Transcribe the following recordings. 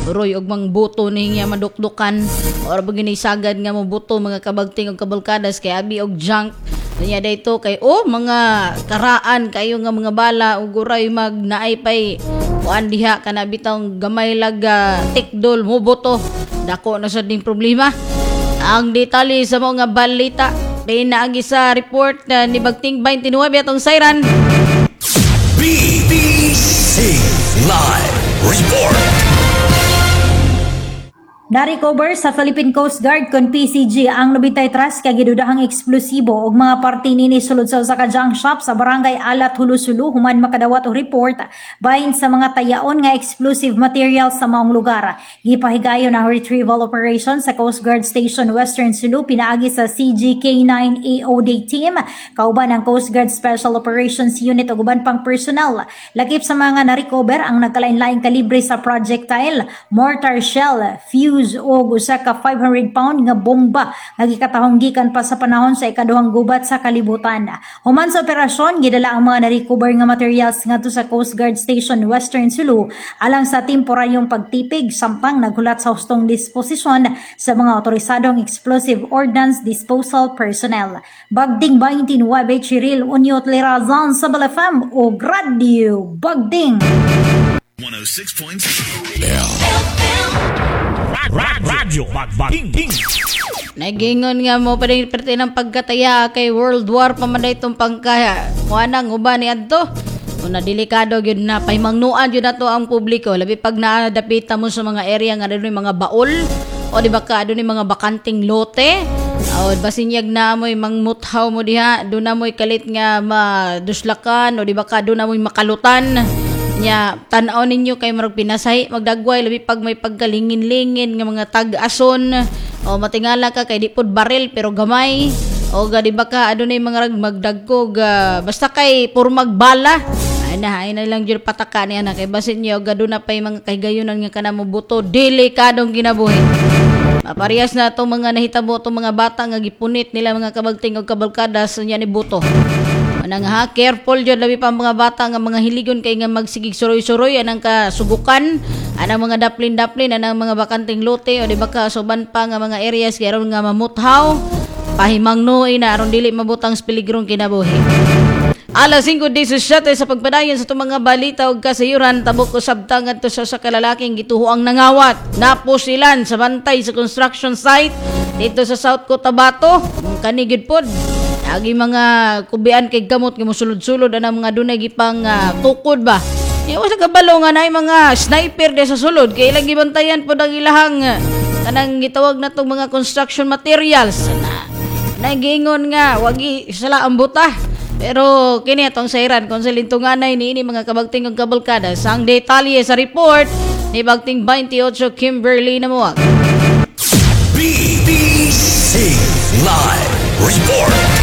Uroy og mang buto niya madukdukan or baginisagad nga mo buto mga kabagting og kabalkadas kay abi og junk. Kanya dayto kay mga karaan kayo nga mga bala ug uray mag naay pay kuan diha kana bitong gamay lag tikdol mo buto. Dako na sad ning problema. Ang detalye sa mga balita pinaagi sa report ni Bagting 29 atong Siren. BBC Live Report. Na-recover sa Philippine Coast Guard kon PCG ang 93 ka gidudahang eksplosibo ug mga parte nini sulod sa usa ka junk shop sa barangay Alat Hulusulu human makadawat og report bahin sa mga tayaon nga explosive materials sa maong lugar. Gipahigayon ang retrieval operation sa Coast Guard Station Western Sulu pinaagi sa CGK9 AOD team kauban ang Coast Guard Special Operations Unit ug uban pang personnel. Lakip sa mga na-recover ang nagkalain-laing kalibre sa projectile, mortar shell, fuse o usa ka 500-pound nga bomba nga gikatahong gikan pa sa panahon sa ikaduhang gubat sa kalibutan. Human sa operasyon, gidala ang mga na-recover nga materials ngadto sa Coast Guard Station Western Sulu alang sa temporaryong pagtipig sampang naghulat sa hustong disposisyon sa mga otorisadong explosive ordnance disposal personnel. Bagding 29 Chiril Unyot Lirazan sa Balafam o Radio Bagding 106.7 Radyo Bagding. Nagingon nga mo pa rin parte ng pagkataya kay World War pa man itong pangkaya. Kuanang uban ni adto. Una delikado gyud na pahimangnuan gyud nato ang publiko labi pag naadapita mo sa mga area nga adunay mga baol o di ba ka adunay mga bakanting lote. O basinyag na mo'y mangmuthaw mo diha, do na mo'y kalit nga maduslakan o di ba ka do na mo'y makalutan. Nya tan-aw ninyo kay marag pinasay magdagway labi pag may pagkalingin-lingin nga mga tag-ason o matingala ka kay di pod baril pero gamay o gadi ba ka adunay mga rag magdagkog basta kay puro magbala ay na lang jud pataka niya na kay basin niyo gado na pay mga kahigayonan nga kanamo buto delikadong kinabuhi. Maparehas na itong mga nahitabo itong mga bata nga gipunit nila mga kabagting o kabalkadas niya ni buto. Anang careful jud labi pa mga bata nga mga hiligon kay nga magsigig suroy-suroy anang kasugukan anang mga daplin-daplin anang mga bakanting lote o di ba ka suban pa nga mga areas kay aron nga mamuthaw pahimangnoy na aron dili mabutang peligrong kinabuhi. Alas 5:17 sa pagpadayon sa itong mga balita o kasayuran tabok usabtang adto sa kalalaking gituhoang nangawat napusilan sa bantay sa construction site dito sa South Cotabato kanigid pod. Agi mga kubian kay gamot nga mosulod-sulod ana mga dunay gipang tukod ba. Iwa sa kabalo nga nay mga sniper de sa sulod kay ilang gibantayan pod ang ilahang kanang gitawag natong mga construction materials na nagingon nga wagi sala ang buta. Pero kini atong sayran kung sa lintunganay niini mga kabagting ug kabalkada sang detalye sa report ni Bagting 28 Kimberly Namuag. BBC Live Report.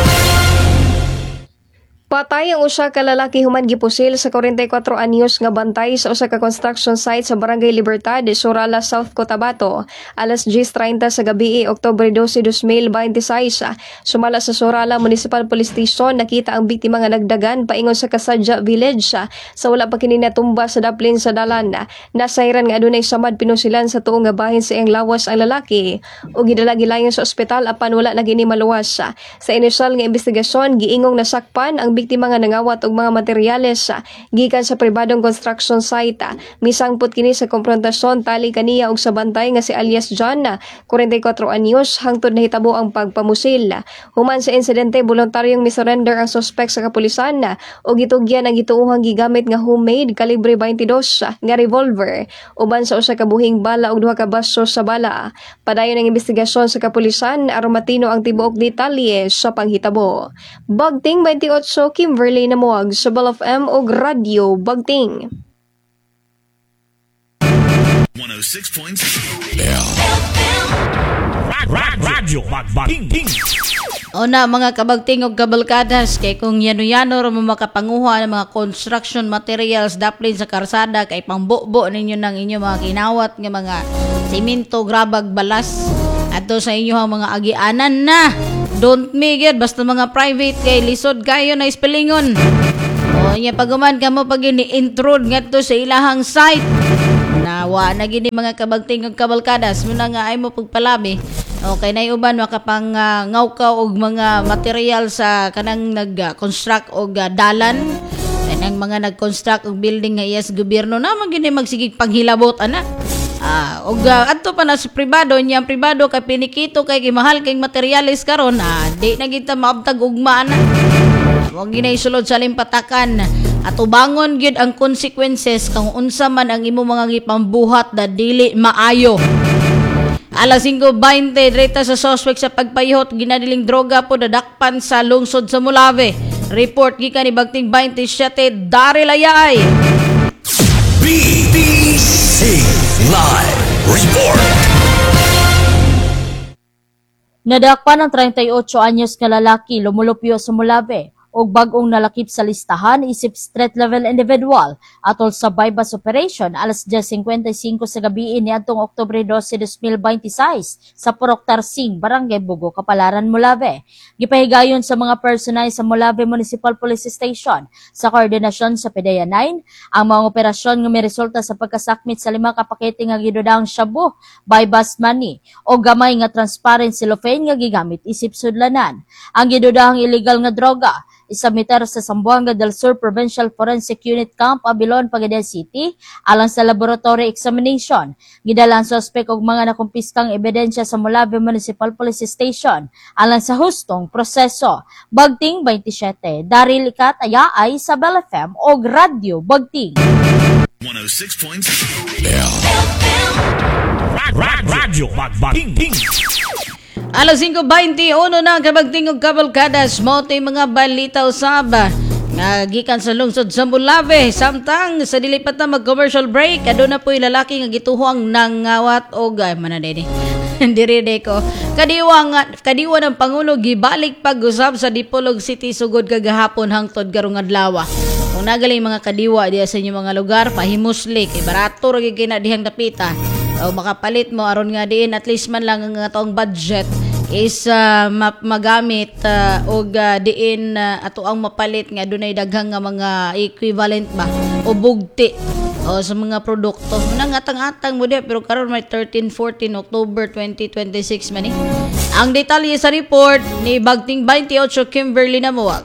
Patay ang usa ka lalaki human gipusil sa 44 anyos nga bantay sa usa ka construction site sa Barangay Libertad, Surala, South Cotabato. Alas 10:30 sa gabi, Oktubre 12, 2026. Sumala sa Surala Municipal Police Station, nakita ang biktima nga nagdagan paingon sa Kasadya Village sa wala pa kini natumba sa daplin sa dalan. Nasayran nga adunay samad pinusilan sa tuong nga bahin sa iyang lawas ang lalaki ug gidala gilayon sa ospital apan wala na gini maluwas. Sa inisyal nga investigasyon, giingong nasakpan ang biktima nga nangawat og mga materyales gikan sa pribadong construction site. Misangpot kini sa konfrontasyon tali kaniya og sa bantay nga si alias John, 44 anyos, hangtod nahitabo ang pagpamusil. Human sa insidente, voluntaryong misurrender ang suspect sa kapulisan ug gitugyan ang gituohang gigamit nga homemade kalibre 22 nga revolver uban sa usa ka buhing bala ug duha ka baso sa bala. Padayon ang investigasyon sa kapulisan aron matino ang tibuok detalye sa panghitabo. Bagting 28 Kimberly Namuag sa Balafam og Radio Bagting. 106.7 Radyo Bagding. O na mga kabagting og kabalkadas kay kung yano-yano ro makapanguha ng mga construction materials daplin sa karsada kay pangbubo ninyo ng inyo mga kinawat nga mga simento, grabag, balas adto sa inyo mga agianan na. Don't migid basta mga private kay lisod kayo na ispelingon. O nya paguman ka mo pag ini-intrude ngadto sa ilahang site. Na wa na gini mga kabagting ug kabalkadas muna nga ay mo pagpalabi. Okay na uban makapang ngawkaw og mga material sa kanang nag-construct og dalan. Ang mga nag-construct og building nga iyas gobyerno na man gini magsigig panghilabot ana. Og adto pa na sa pribado niya pribado kay pinikito kay mahal kay materyales karon di na gid ta maabtag ugma na. Wag ginay sulod sa limpatakan at ubangon gyud ang consequences kung unsa man ang imo mga gipambuhat na dili maayo. Alas 5:20 direta sa suspect sa pagpayhot ginadiling droga po dadakpan sa lungsod sa Mulave. Report gikan ni Bagting 27 Daryl Ayay. BBC Live Report. Nadakpan ng 38 anyos nga lalaki lumulupyo sa Mulave og bag-ong nalakip sa listahan isip street level individual atol sa bypass operation alas 10:55 sa gabi niadtong Oktubre 12, 2026 sa Purok Tarsing, Barangay Bugo, Kapalaran, Mulave. Gipahigayon sa mga personay sa Mulave Municipal Police Station sa koordinasyon sa PDEA 9 ang mga operasyon nga may resulta sa pagkasakmit sa 5 ka pakete nga gidudang shabu, bypass money o gamay nga transparent cellophane nga gigamit isip sudlanan. Ang gidudahang illegal nga droga isamitar sa Zamboanga del Sur Provincial Forensic Unit Camp, Abilon, Pagadian City, alang sa laboratory examination. Gidala ang suspect og mga nakumpiskang ebidensya sa Mulave Municipal Police Station, alang sa hustong proseso. Bagting 27, Daryl Ayay sa Bell FM og Radyo Bagting. 106.7 Radyo Bagting. Alas 5:21 na kabagting og kabalkadas mo tay mga balita usab nga gikan sa lungsod sa Mulave. Samtang sa dilipat na mag-commercial break aduna po'y lalaki nga gituhang nangawat og manadede. Diride ko kadiwa ng Pangulo gibalik pag-usab sa Dipolog City sugod kagahapon hangtod karong adlaw. Kung nagaling mga kadiwa diya sa inyong mga lugar pahimusli kay barato ra gyud kay na dihang dapita. O makapalit mo aron nga diin at least man lang ang atong budget is magamit og diin ato ang mapalit nga dunay daghang nga mga equivalent ba o bugti o sa mga produkto nang atang-atang mo di pero karon may 13-14 October 2026 man ang detalye sa report ni Bagting 28 Kimberly Namuwag.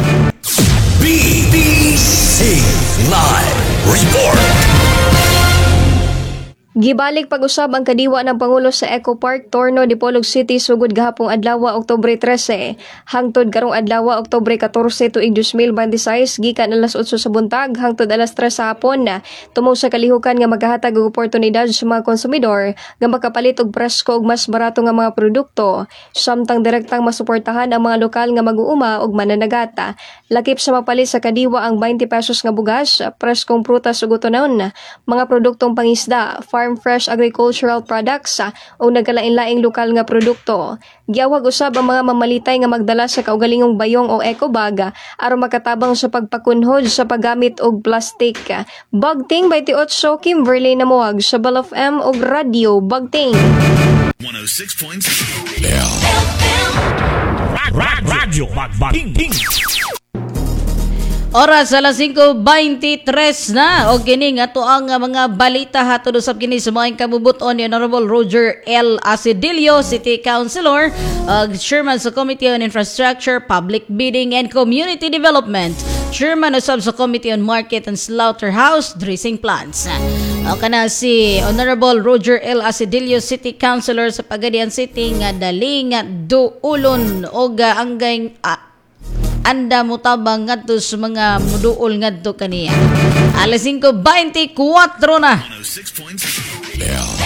BBC Live Report. Gibalik pag-usab ang kadiwa ng Pangulo sa Eco Park, Torno, Dipolog City sugod gahapong adlaw Oktubre 13 hangtod karong adlaw Oktubre 14 tuig 2026 gikan alas 8 sa buntag hangtod alas 3 sa hapon tumaw sa kalihukan nga maghahatag og oportunidad sa mga konsumidor nga makapalit og presko og mas barato nga mga produkto samtang direktang masuportahan ang mga lokal nga mag-uuma og mananagata. Lakip sa mapalit sa kadiwa ang 20 pesos nga bugas, preskong prutas ug utonon, mga produktong pangisda, farm fresh agricultural products o nagkalain-laing lokal nga produkto. Giyawag usab ang mga mamalitay nga magdala sa kaugalingong bayong o eco bag aron makatabang sa pagpakunhod sa paggamit og plastik. Bagting 28 Kimberly Namuwag sa Bell FM og Radyo Bagting. 106.7 Radyo Bagting. Oras alas 5:23 na o kini nga to ang mga balita hatod usab kini sa mga kabubuton ni Honorable Roger L. Acidillo, City Councilor, Chairman sa Committee on Infrastructure, Public Bidding and Community Development, Chairman usab sa Committee on Market and Slaughterhouse Dressing Plants. O kana si Honorable Roger L. Acidillo, City Councilor sa Pagadian City nga dali nga duulon og anggay anda mo tabang ngadto sa mga muduol ngadto kaniya. Alas 5:24 na. 106.7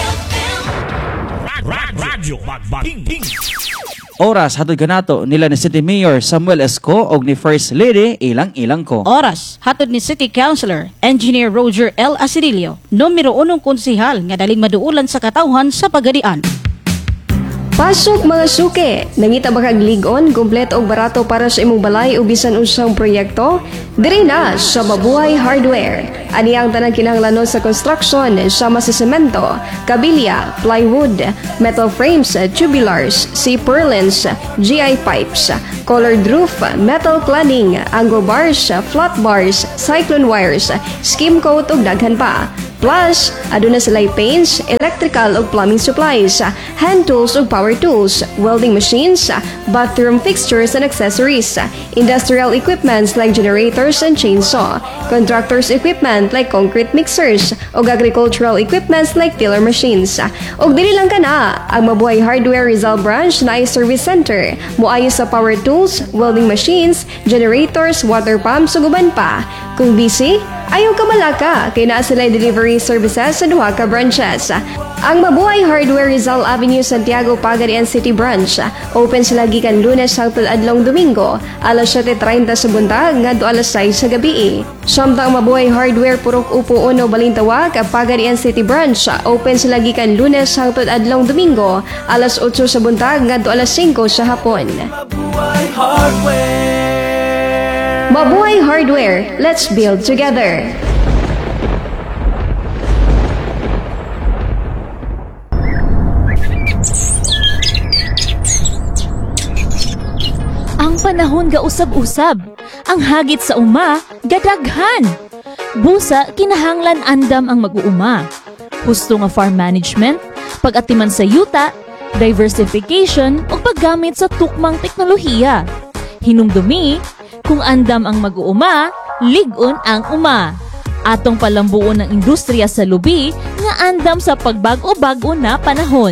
Radyo Bagting. Oras hatod kanato nila ni City Mayor Samuel Esco og ni First Lady ilang ko. Oras hatod ni City Councilor Engineer Roger L. Acidillo, numero 1 konsehal nga daling maduulan sa katawhan sa Pagadian. Pasok mga suke! Nangita ba kag ligon, komplet og barato para sa imong balay o bisan unsang proyekto? Diri na sa Mabuhay Hardware. Ani ang tanang kinahanglanon sa construction sama sa semento, kabilya, plywood, metal frames, tubulars, C-purlins, GI pipes, colored roof, metal cladding, angle bars, flat bars, cyclone wires, skim coat ug daghan pa. Plus, aduna sila'y paints, electrical ug plumbing supplies, hand tools ug power tools, welding machines, bathroom fixtures and accessories, industrial equipments like generators and chainsaw, contractors equipment like concrete mixers, ug agricultural equipments like tiller machines. Ug dili lang kana, ang Mabuhay Hardware Rizal Branch na service center, moayo sa power tools, welding machines, generators, water pumps ug uban pa. Kung busy, ayaw ka malaka, kay naa sila delivery services sa duha ka branches. Ang Mabuhay Hardware Rizal Avenue, Santiago, Pagadian City Branch. Open sila gikan Lunes hangtod adlong Domingo, alas 7:30 sa buntag ngadto alas 6 sa gabi. Samtang Mabuhay Hardware Purok Upo Uno Balintawak, Pagadian City Branch. Open sila gikan Lunes hangtod adlong Domingo, alas 8 sa buntag ngadto alas 5 sa hapon. Mabuhay Hardware, let's build together. Ang panahon ga usab-usab, ang hagit sa uma gadaghan. Busa kinahanglan andam ang mag-uuma. Husto nga farm management, pag-atiman sa yuta, diversification ug paggamit sa tukmang teknolohiya. Hinumdumi, kung andam ang mag-uuma, ligon ang uma. Atong palambuon ng industriya sa lubi nga andam sa pagbago-bago na panahon.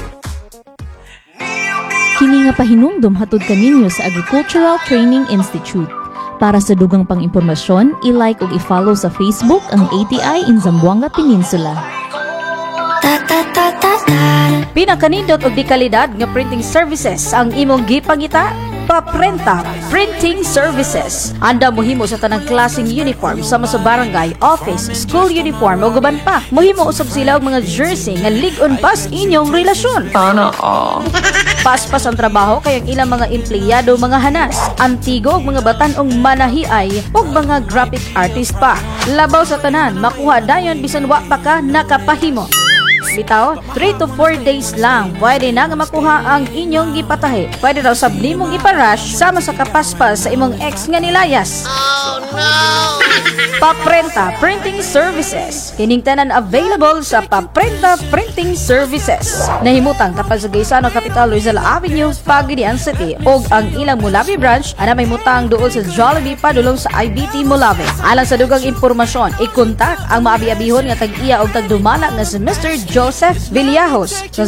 Kini nga pahinumdum hatod kaninyo sa Agricultural Training Institute. Para sa dugang pang-impormasyon, i-like ug i-follow sa Facebook ang ATI in Zamboanga Peninsula. Pinakanindot og di kalidad nga printing services ang imong gipangita. Paprenta Printing Services. Anda mohimo sa tanang klaseng uniform sama sa barangay, office, school uniform o guban pa. Mohimo usab sila og mga jersey nga lig-on pas inyong relasyon. Paspas ang trabaho kay ang ilang mga empleyado mga hanas, antigo ug mga batan-ong manahiay ug mga graphic artist pa. Labaw sa tanan, makuha dayon bisan wa pa ka nakapahimo. Bitaw, 3 to 4 days lang pwede na nga makuha ang inyong gipatahi. Pwede raw sabli mong iparush sama sa kapaspas sa imong ex nga nilayas. Oh no! Paprenta Printing Services. Kining tanan available sa Paprenta Printing Services. Nahimutang tapal sa Gaisano Capital Rizal Avenue, Pagadian City ug ang ilang Mulabi branch ana may mutang duol sa Jollibee padulong sa IBT Mulabi. Alang sa dugang impormasyon, i-kontak ang maabi-abihon nga tag-iya ug tagdumala nga si Mr. Joseph Villajos sa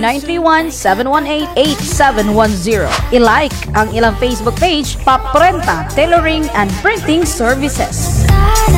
0931-718-8710. I-like ang ilang Facebook page, Paprenta Tailoring and Printing Services.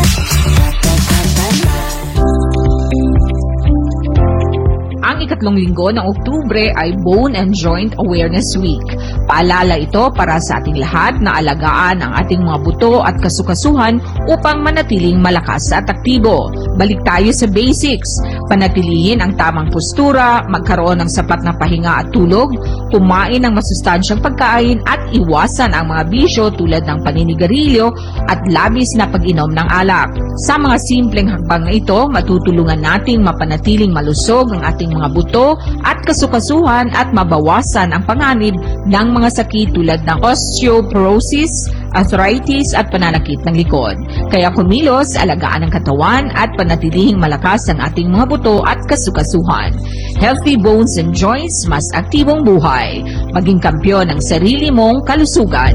Ang ikatlong linggo ng Oktubre ay Bone and Joint Awareness Week. Paalala ito para sa ating lahat na alagaan ang ating mga buto at kasukasuhan upang manatiling malakas at aktibo. Balik tayo sa basics. Panatilihin ang tamang postura, magkaroon ng sapat na pahinga at tulog, kumain ng masustansyang pagkain at iwasan ang mga bisyo tulad ng paninigarilyo at labis na pag-inom ng alak. Sa mga simpleng hakbang na ito, matutulungan nating mapanatiling malusog ang ating mga buto at kasukasuhan at mabawasan ang panganib ng mga sakit tulad ng osteoporosis, arthritis at pananakit ng likod. Kaya kumilos, alagaan ang katawan at panatilihing malakas ang ating mga buto at kasukasuhan. Healthy bones and joints, mas aktibong buhay. Maging kampyon ng sarili mong kalusugan.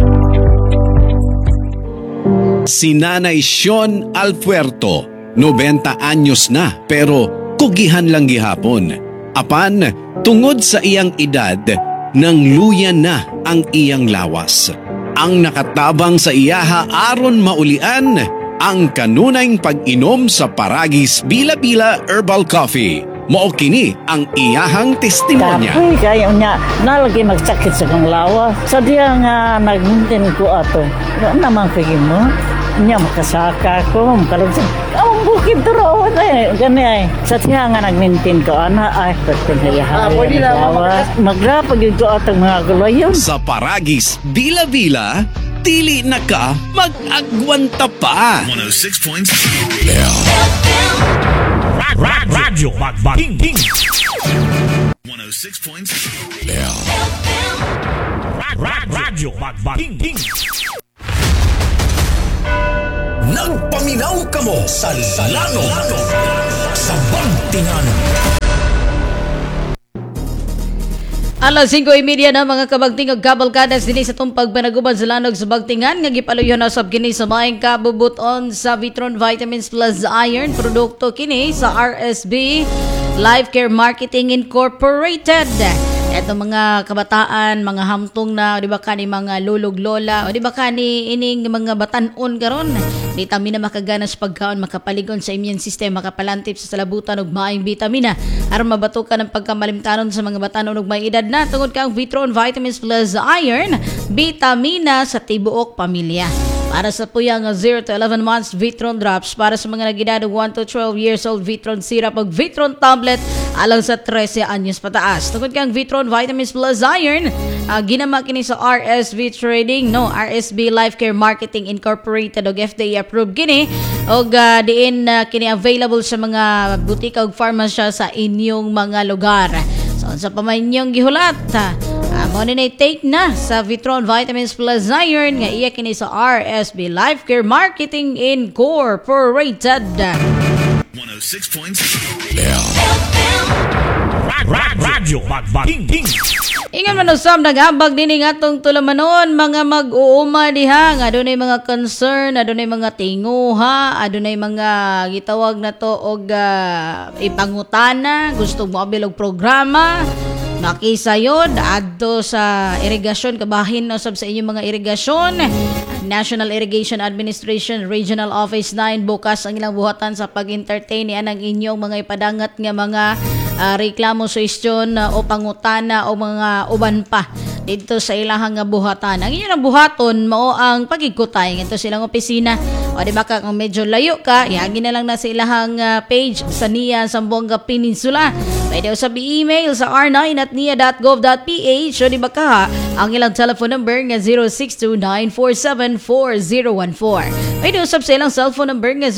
Si Nanay Sean Alpuerto, 90 anyos na pero kugihan lang gihapon. Apan, tungod sa iyang edad, nang luyan na ang iyang lawas. Ang nakatabang sa iyaha aron maulian ang kanunayng pag-inom sa Paragis Bila-Bila Herbal Coffee. Mao kini ang iyahang testimonya. Kapoy kayo niya, nalagi magsakit sa kong lawas. Sa diya nga nag-maintain ko ato. Ano naman kayo mo? Niya makasaka ko, makalagsan. Ang bukid duro eh, gani ay. Sa diya nga nag-maintain ko, ay, pagpinhayahay. Magrapag yun ko atong mga gulayon. Sa Paragis Bila-Bila, dili na ka mag-agwanta pa. 106.7 Radyo Magbating 106.7 Radyo Magbating Nagpaminaw kamo sa lanong sa Bagtingan. Alas 5:30 na mga kabagting ug kabalkadas dinhi sa tong pagpanaguban sa lanog sa Bagtingan nga gipaluyon na sab kini sa maayong kabubuton sa Vitron Vitamins Plus Iron produkto kini sa RSB Life Care Marketing Incorporated. Eto mga kabataan, mga hamtong na, di ba kani mga lulog lola, o di ba kani ining mga batanon karon, vitamina makagana sa pagkaon, makapaligon sa immune system, makapalantip sa salabutan ug maayong vitamina aron mabatukan ang pagkamalimtanon sa mga batanon ug may edad na tungod kang Vitron Vitamins Plus Iron, vitamina sa tibuok pamilya. Para sa puyang 0 to 11 months, Vitron Drops. Para sa mga nagedad 1 to 12 years old, Vitron Syrup ug Vitron Tablet alang sa 13 anyos pataas. Tungod kang Vitron Vitamins Plus Iron, ginama kini sa RSB Trading, RSB Life Care Marketing Incorporated ug FDA approved kini ug diin kini available sa mga butika ug pharmacy sa inyong mga lugar. So sa pamanyong gihulat, mo ni take na sa Vitron Vitamins Plus Iron nga iya kini sa RSB Life Care Marketing Incorporated. 106.7 Radyo Bagting. Ingon man usab naghambag dinhi ngatong tulamanon mga mag-uuma diha nga adunay mga concern, adunay mga tinguha, adunay mga gitawag na to og ipangutana, gusto mo abil og programa. Makisayod adto sa irigasyon kabahin usab sa inyong mga irigasyon. National Irrigation Administration Regional Office 9 bukas ang ilang buhatan sa pag-entertain niyan ang inyong mga ipadangat nga mga reklamo, suhestyon o pangutana o mga uban pa dito sa ilahang nga buhatan. Ang inyong buhaton mao ang pagigkutay ito silang opisina. O di ba kung medyo layo ka, iagin na lang na sa ilahang page sa NIA Zamboanga Peninsula. Pwede usab i-email sa r9@nia.gov.ph o di ba ka ang ilang telephone number nga 0629474014. Pwede usab sa ilang cellphone number nga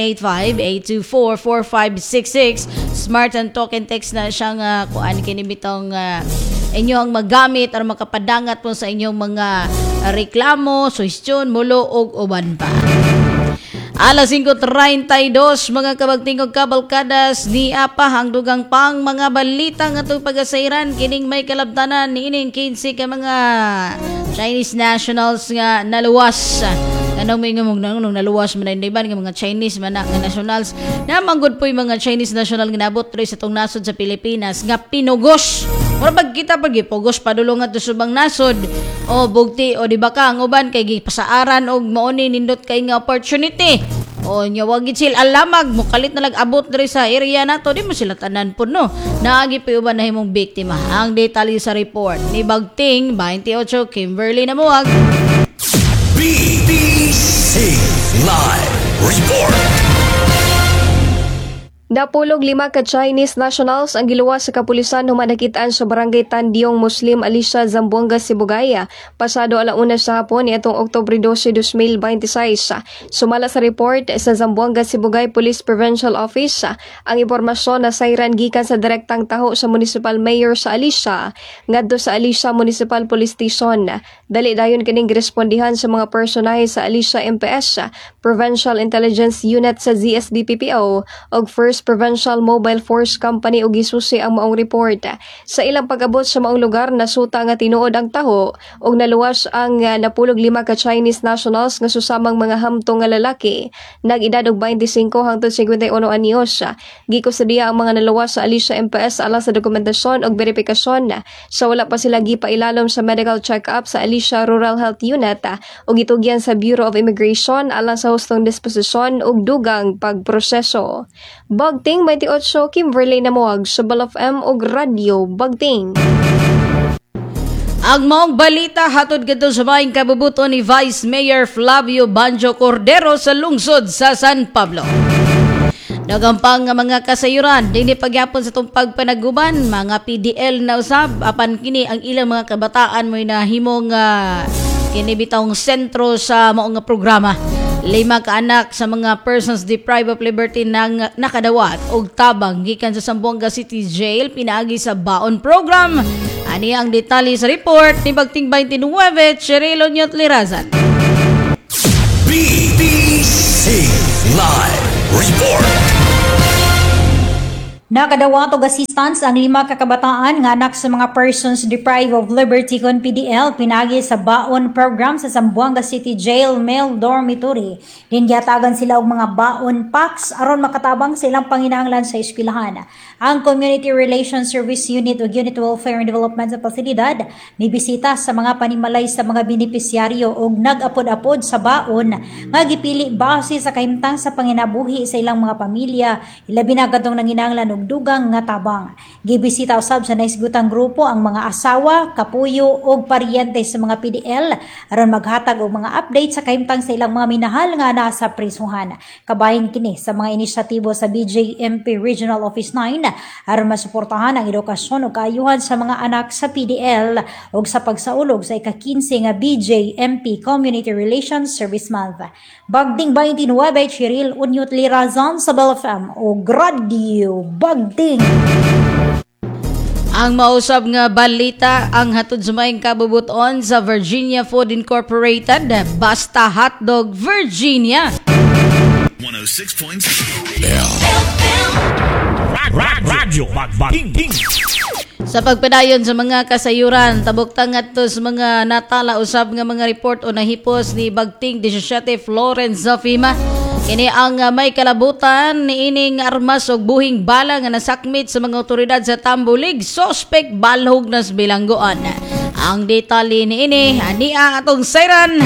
0985-824-4566. Smart and talk and text na siya nga kuan kini bitong inyo ang magamit aron makapadangat po sa inyong mga reklamo, suhestyon, mulo og uban pa. Alas 5:32 mga kabagting ug kabalkadas ni apa hangdugang pang mga balita nga itong pagasairan kining may kalabtanan niining 15 ka mga Chinese nationals nga naluwas. Anong may nung naluwas man na iban nga mga Chinese man nga nationals na manggod po yung mga Chinese national nga nabot rin sa itong nasod sa Pilipinas nga pinugos. Mura pag kita pagipugos padulungan to subang nasod o bugti o di ba ka ang uban kay gipasaaran og mauni nindot kay nga opportunity. O nyawagid sila alamag mukalit na lag-abot diri sa area nato di mo sila tanan po no. Naagi pa uban na himong biktima. Ang detalye sa report ni Bagting 28 Kimberly Namuag. BBC Live Report. Napulog 5 ka Chinese nationals ang giluwas sa kapulisan human nakitaan sa barangay Tandiong Muslim Alicia, Zamboanga, Sibugaya pasado 1:00 sa hapon niadtong Oktubre 12, 2026. Sumala sa report sa Zamboanga Sibugay Police Provincial Office ang impormasyon na sayran gikan sa direktang taho sa Municipal Mayor sa Alicia ngadto sa Alicia Municipal Police Station. Dali dayon kining girespondihan sa mga personahe sa Alicia MPS, Provincial Intelligence Unit sa ZSD-PPO ug First Provincial Mobile Force Company ug gisusi ang maong report. Sa ilang pag-abot sa maong lugar nasuta nga tinuod ang taho ug naluwas ang napulog 5 ka Chinese nationals nga susamang mga hamtong nga lalaki nag-edad og 25 hangtod 51 anyos. Gikusadiya ang mga naluwas sa Alicia MPS alang sa dokumentasyon ug verifikasyon sa wala pa sila gipailalom sa medical check-up sa Alicia Rural Health Unit ug gitugyan sa Bureau of Immigration alang sa hustong disposisyon ug dugang pagproseso. Bagting 28 Kimberly Namuag sa Bal FM ug Radyo Bagting. Ang maong balita hatod kadto sa maayong kabubuto ni Vice Mayor Flavio Banjo Cordero sa lungsod sa San Pablo. Nagampang nga mga kasayuran dinhi pagyapon sa tong pagpanaguban mga PDL na usab apan kini ang ilang mga kabataan mo'y nahimong kini bitawng sentro sa maong nga programa. 5 ka anak sa mga persons deprived of liberty nang nakadawat og tabang gikan sa Zamboanga City Jail pinaagi sa baon program. Ani ang detalye sa report ni Bagting 29 Cherilo Nyot Lirazan. BBC Live Report. Nakadawat og assistance ang 5 kakabataan nga anak sa mga persons deprived of liberty kon PDL pinagi sa baon program sa Zamboanga City Jail Male Dormitory. Din giatagan sila og mga baon packs aron makatabang sa ilang panginahanglan sa eskwelahan. Ang Community Relations Service Unit ug Unit Welfare and Development sa pasilidad mibisita sa mga panimalay sa mga benepisyaryo ug nag-apod-apod sa baon nga gipili base sa kahimtang sa panginabuhi sa ilang mga pamilya, ilabi na kadtong nanginahanglan og dugang nga tabang. Gibisita usab sa naisgutang grupo ang mga asawa, kapuyo ug paryente sa mga PDL aron maghatag og mga update sa kahimtang sa ilang mga minahal nga nasa prisuhan. Kabahin kini sa mga inisyatibo sa BJMP Regional Office 9 aron masuportahan ang edukasyon ug kaayuhan sa mga anak sa PDL ug sa pagsaulog sa ika-15 nga BJMP Community Relations Service Month. Bagding 29 Cheryl Unyot Lirazan sa Bell FM o Radio Bagding. Ang mausab nga balita ang hatod sumayong kabubuton sa Virginia Food Incorporated, Basta Hotdog Virginia. 106.7 Radyo Bagbaking. Sa pagpadayon sa mga kasayuran, tabok tangat to sa mga natala usab nga mga report o nahipos ni Bagting 17 Florence Zafima. Kini ang may kalabutan ni ining armas og buhing bala nga nasakmit sa mga otoridad sa Tambulig, suspect balhog nas bilanggoan. Ang detalye ni ini ania atong siren.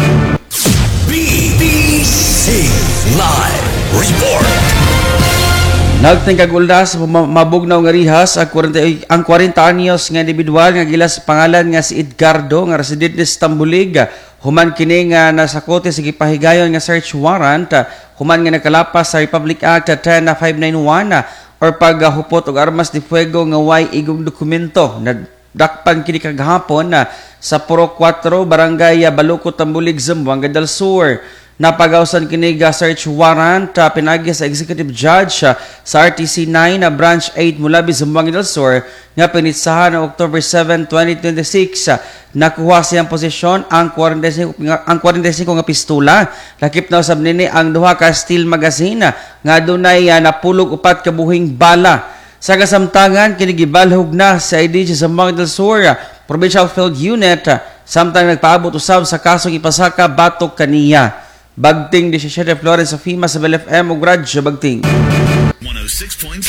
BBC Live Report. Nagtingkag uldas mabugnaw nga rihas ang 40 anyos nga individual nga gilas pangalan nga si Edgardo nga residente sa Tambulig. Human kini nga nasakote sa gipahigayon nga search warrant human nga nakalapas sa Republic Act 10591 or paghupot og armas de fuego nga way igong dokumento. Nadakpan kini kagahapon sa Puro 4 Barangay Baluco, Tambulig, Zamboanga del Sur. Napagawsan kini nga search warrant pinagi sa executive judge sa RTC 9 branch 8 Mulabi, Zamboanga del Sur nga pinitsahan noong October 7, 2026. Nakuha siyang posisyon ang 45 nga pistola. Lakip na usab nini ang duha ka steel magazine nga dunay napulog 4 ka buhing bala. Sa kasamtangan kini gibalhog na sa IDG sa Zamboanga del Sur Provincial Field Unit samtang nagpaabot usab sa kasong ipasaka batok kaniya. Bagting 17 Florence Zafima sa Bell FM ug Radyo Bagting 106.7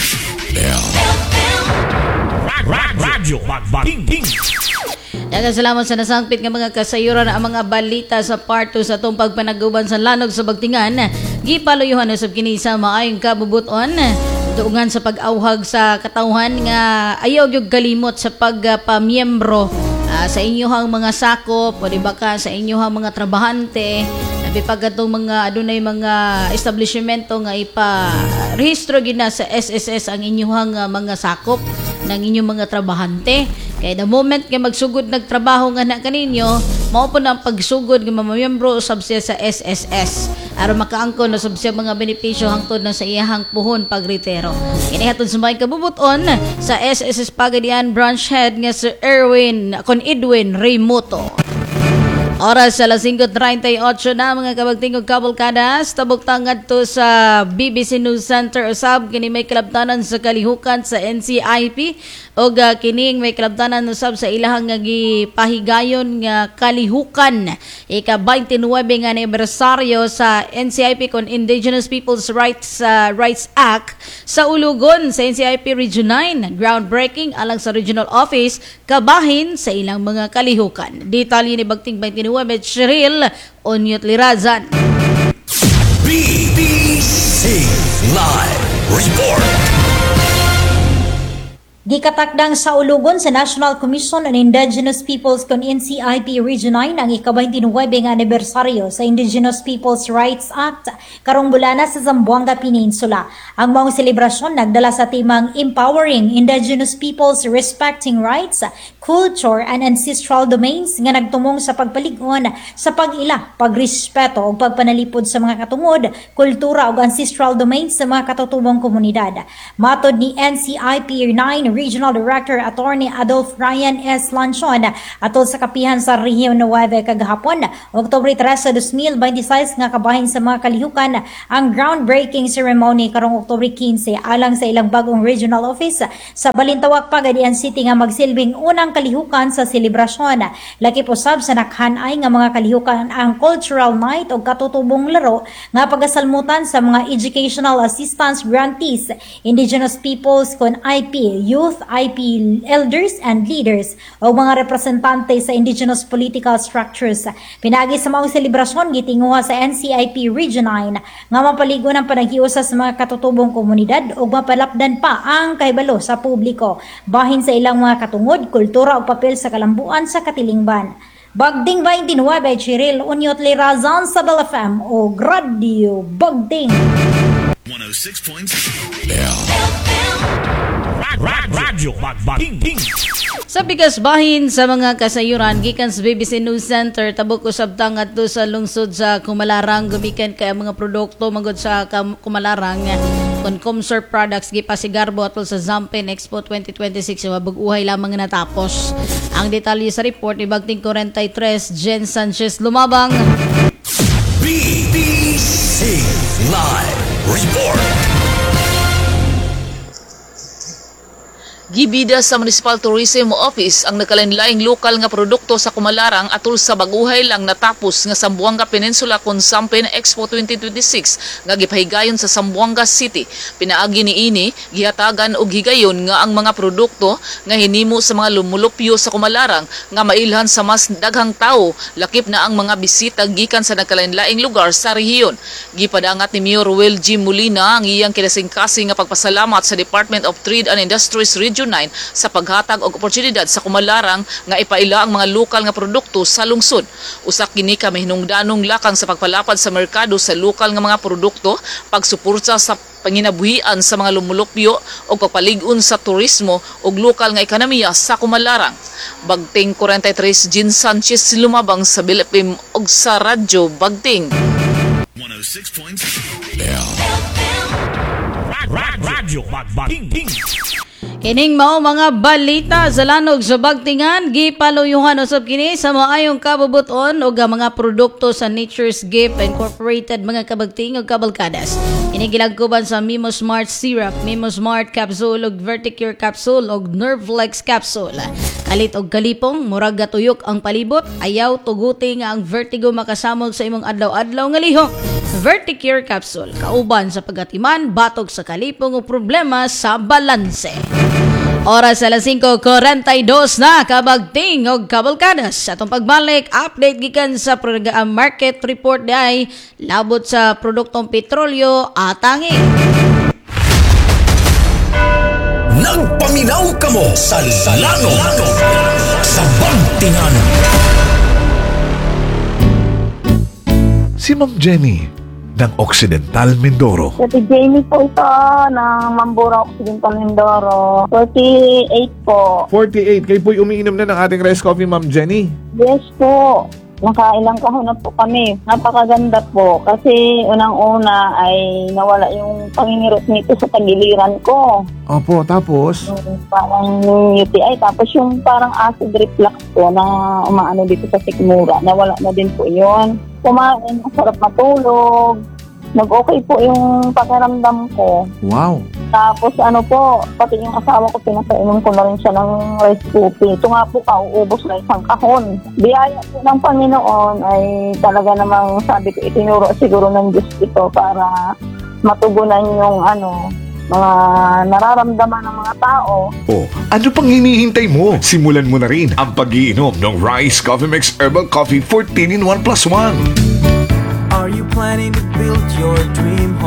Radyo Bagbaking. Daghang salamat sa nasangpit nga mga kasayuran ang mga balita sa part 2 sa itong pagpanaguban sa lanog sa Bagtingan. Gipaluyuhan usab kini sa maayong kabubuton. Duungan sa pag-awhag sa katawhan nga ayaw gyud kalimot sa pagpamiyembro sa inyohang mga sakop o di ba ka sa inyohang mga trabahante. Pag atong mga adunay mga establishmento nga ipa-rehistro gid na sa SSS ang inyong mga sakop ng inyong mga trabahante. Kaya the moment nga magsugod nagtrabaho nga na kaninyo, mao po na ang pagsugod nga mamiyembro usab siya sa SSS aron makaangkon usab siya mga benepisyo hangtod na sa iyahang puhon pagretiro. Kini hatod sumayong kabubuton sa SSS Pagadian Branch Head nga si Edwin Raymoto. Oras sa 5:38 na mga kabagtingog kabulkadas, tabok tangad to sa BBC News Center usab kini may kalabtanan sa kalihukan sa NCIP og kining may kalabtanan usab sa ilahang nga gipahigayon nga kalihukan ika-29 nga anibersaryo sa NCIP kon Indigenous Peoples Rights Act sa ulugon sa NCIP Region 9, groundbreaking alang sa regional office kabahin sa ilang mga kalihukan. Detalye ni Bagting 29 Cheryl Unyot Lirazan. BBC Live Report. Gikatakdang sa ulugon sa National Commission on Indigenous Peoples kon NCIP Region 9 ang ika-29 nga anibersaryo sa Indigenous Peoples Rights Act karong bulana sa Zamboanga Peninsula. Ang maong selebrasyon nagdala sa timang Empowering Indigenous Peoples Respecting Rights culture, and ancestral domains nga nagtumong sa pagpalig-on sa pag-ila, pagrespeto ug pagpanalipod sa mga katungod, kultura ug ancestral domains sa mga katutubong komunidad. Matod ni NCIP 9 Regional Director Attorney Adolf Ryan S. Lanchon atol sa kapihan sa Rehiyon 9 kagahapon, Oktubre 13, 2026 nga kabahin sa mga kalihukan ang groundbreaking ceremony karong Oktubre 15 alang sa ilang bagong regional office sa Balintawak, Pagadian City nga magsilbing unang kalihukan sa selebrasyon. Lakip usab sa nakhanay nga mga kalihukan ang cultural night o katutubong laro nga pagasalmutan sa mga educational assistance grantees, indigenous peoples kon IP, youth, IP elders and leaders o mga representante sa indigenous political structures. Pinagi sa maong selebrasyon gitinguha sa NCIP Region 9 nga mapaligo ng panaghiusa sa mga katutubong komunidad o mapalapdan pa ang kahibalo sa publiko bahin sa ilang mga katungod, kultura o papel sa kalambuan sa katilingban. Bagding 29 Chiril Unyot Lirazan sa Bell FM o Radio Bagding 106.7 Radyo Bagding. Sa bigas bahin sa mga kasayuran gikan sa BBC News Center tabok usab ngadto sa lungsod sa Kumalarang gumikan kay mga produkto magod sa Kumalarang kon Comsor products gipasigarbo atol sa Zampin Expo 2026 nga bag-uhay lamang natapos. Ang detalye sa report ni Bagting 43 Jen Sanchez Lumabang. BBC Live Report. Gibida sa Municipal Tourism Office ang nakalinlaing lokal nga produkto sa Kumalarang atol sa baguhay lang natapos nga Zamboanga Peninsula Consumpin Expo 2026 nga gipahigayon sa Zamboanga City. Pinaagi niini gihatagan og higayon nga ang mga produkto nga hinimo sa mga lumulupyo sa Kumalarang nga mailhan sa mas daghang tawo, lakip na ang mga bisita gikan sa nakalinlaing lugar sa rehiyon. Gipadangat ni Mayor Will G. Molina ang iyang kinasingkasing nga pagpasalamat sa Department of Trade and Industries Region 9 sa paghatag og oportunidad sa Kumalarang nga ipaila ang mga lokal nga produkto sa lungsod. Usak kini ka mahinungdanong lakang sa pagpalapad sa merkado sa lokal nga mga produkto, pagsuporta sa panginabuhian sa mga lumulupyo o pagpalig-on sa turismo ug lokal nga ekonomiya sa Kumalarang. Bagting 43 Jean Sanchez Lumabang sa Bilipim ug sa Radyo Bagting 106.7 Radyo Bagding. Kining mao mga balita sa lanog sa Bagtingan gipaluyuhan usab kini sa maayong kabubuton ug mga produkto sa Nature's Gift Incorporated mga kabagting ug kabalkadas. Ini gilagkuban sa Mimo Smart Syrup, Mimo Smart Capsule ug Verticure Capsule ug Nervelex Capsule. Kalit og kalipong murag gatuyok ang palibot, ayaw tuguti nga ang vertigo makasamol sa imong adlaw-adlaw nga lihok. Verticure Capsule kauban sa pagatiman, batog sa kalipong ug problema sa balanse. Oras sa 5:42 na kabagting og kabalkadas. Atong pagbalik, update gikan sa market report day labot sa produktong petrolyo atangi. Nagpaminaw kamo sa lanog sa Bagtingan. Si Ma'am Jenny ng Occidental Mindoro. Si Jamie po ito ng Mambura Occidental Mindoro. 48 po. 48. Kayo po'y umiinom na ng ating rice coffee, Ma'am Jenny. Yes po. Nakailang kahon na po kami. Napakaganda po. Kasi unang-una ay nawala yung pangingirot nito sa tagiliran ko. Opo, tapos? Parang UTI. Tapos yung parang acid reflux ko na umaano dito sa sikmura. Nawala na din po yun. Kumain, masarap matulog. Nag-okay po yung pakiramdam ko. Wow. Tapos ano po, pati yung asawa ko, pinapainom ko na rin siya ng rice coffee. Ito nga po, kauubos na isang kahon. Biyaya po ng Panginoon ay talaga namang sabi ko, itinuro siguro ng Diyos ito para matugunan yung mga nararamdaman ng mga tao. Oh, ano pang hinihintay mo? Simulan mo na rin ang pag-iinom ng Rice Coffee Mix Herbal Coffee 14 in 1+1. Are you planning to build your dream home?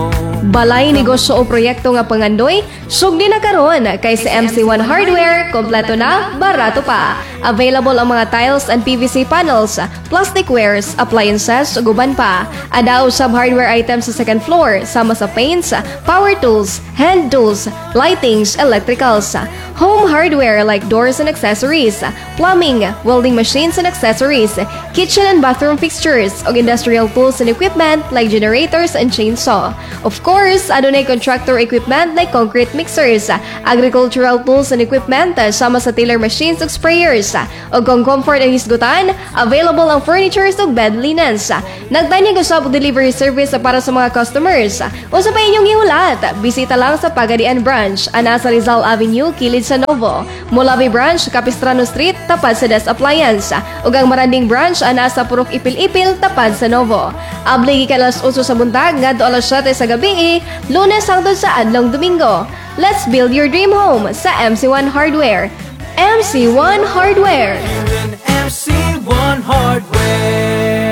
Balay negosyo o proyekto nga pangandoy, sugdi na karon kay sa MC1 Hardware, kompleto na, barato pa. Available ang mga tiles and PVC panels, plastic wares, appliances, ug uban pa. Ada usab hardware items sa second floor, sama sa paints, power tools, hand tools, lightings, electricals. Home hardware like doors and accessories, plumbing, welding machines and accessories, kitchen and bathroom fixtures, ug industrial tools and equipment like generators and chainsaw. Of course, adunay contractor equipment like concrete mixers, agricultural tools and equipment, sama sa tiller machines ug sprayers. Ug kung comfort ang hisgutan, available ang furnitures ug bed linens. Nagtanyag usab delivery service para sa mga customers. Usa pa inyong ihulat, bisita lang sa Pagadian Branch, ana sa Rizal Avenue, kilid sa Novo. Mulabi Branch, Capistrano Street, tapad sa Des Appliance. Ug ang Maranding Branch, ana sa Purok Ipil-Ipil, tapad sa Novo. Abli gikan alas 8 sa buntag ngadto alas 7 sa gabi, Lunes hangtod sa adlong Domingo. Let's build your dream home sa MC1 Hardware. MC1 Hardware. MC1 Hardware.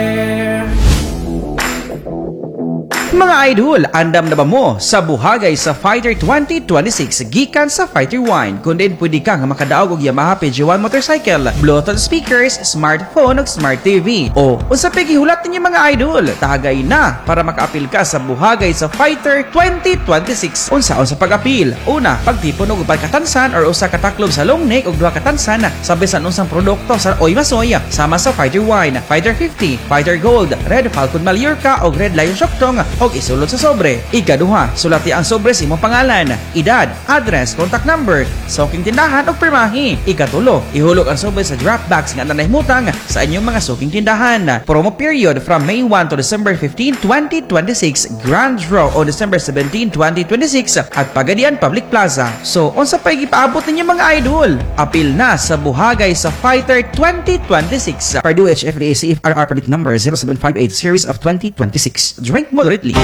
Mga idol, andam na ba mo sa buhagay sa Fighter 2026 gikan sa Fighter Wine? Kung din pwede ka nga makadaog og Yamaha PG1 motorcycle, Bluetooth speakers, smartphone ug smart TV. O unsa pa gihulat ninyo mga idol? Tagay na para makaapil ka sa buhagay sa Fighter 2026. Unsaon sa pag-apil? Una, pagtipon og upat ka tansan or usa ka taklob sa long neck ug duha ka tansan sa bisan unsang produkto sa Oy Masoy sama sa Fighter Wine, Fighter 50, Fighter Gold, Red Falcon Mallorca ug Red Lion Shoktong og isulod sa sobre. Ikaduha, sulati ang sobre sa imong pangalan, edad, address, contact number, suking tindahan ug pirmahi. Ikatulo, ihulog ang sobre sa drop box nga nanahimutang sa inyong mga suking tindahan. Promo period from May 1 to December 15, 2026. Grand draw on December 17, 2026 at Pagadian Public Plaza. So, unsa pa gipaabot ninyo mga idol? Apil na sa buhagay sa Fighter 2026. Purdue HFDA CFRR permit number 0758 series of 2026. Drink moderately.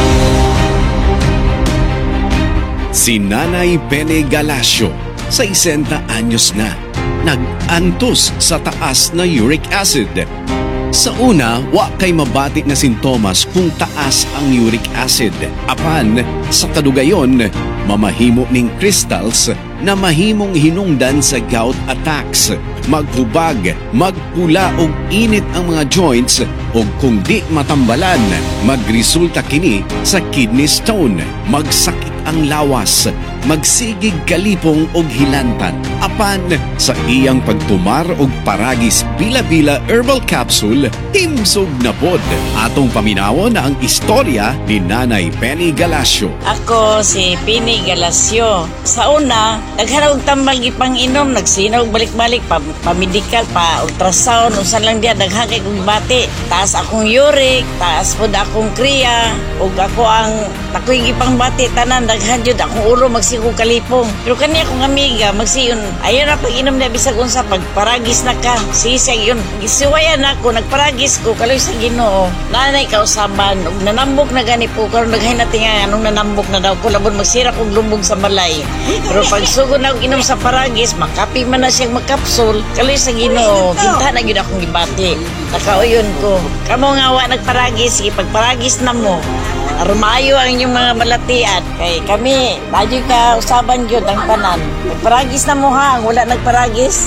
Si Nanay Bene Galacio, 60 anyos na, nag-antos sa taas na uric acid. Sa una, wa kay mabati na sintomas kung taas ang uric acid. Apan, sa kadugayon, mamahimo ning crystals na mahimong hinungdan sa gout attacks. Maghubag, magpula og init ang mga joints o kung di matambalan, magresulta kini sa kidney stone, magsakit ang lawas, magsigig kalipong og hilantan. Apan sa iyang pagtumar og paragis bila-bila herbal capsule, himsog na pod. Atong paminawon ang istorya ni Nanay Penny Galacio. Ako si Penny Galacio. Sa una, naghanap og tambal gipang inom, nagsinaw balik-balik pa-medical, pa-ultrasound, usan lang diya, naghagay kong bati. Taas akong uric, taas pod akong kriya, ug ako ang takoy gipang bati, tanan, daghan jud akong ulo, magsigo kalipong. Pero kani akong amiga, magsiyon, ayaw na pag-inom na bisag unsa, pagparagis na ka, sisig yun. Gisiwayan ako, nagparagis ko, kaloy sa Ginoo. Nanay kausaban, ug nanambok na gani po, karon naghay na tinga, anong nanambok na daw ko, labon magsira kong lumbog sa balay. Pero pag sugod na inom sa paragis, makapi man na siyang magkapsul, kaloy sa Ginoo, ginta na yun akong gibati. Nakauyon ko, kamo nga wa nagparagis, sige pagparagis na mo. Rumayo ang inyong mga malatian. Kay kami, medyo ka usaban yun ang tanan. Nagparagis na mo ha, wala nagparagis.